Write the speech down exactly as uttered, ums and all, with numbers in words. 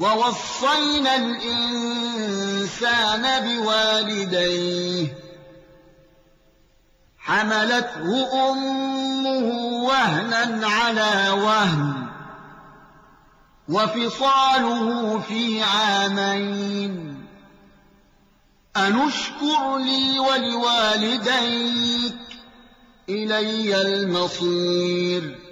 ووصينا الإنسان بوالديه حملته أمه وهنا على وهن وفصاله في عامين أن اشكر لي ولوالديك إلي المصير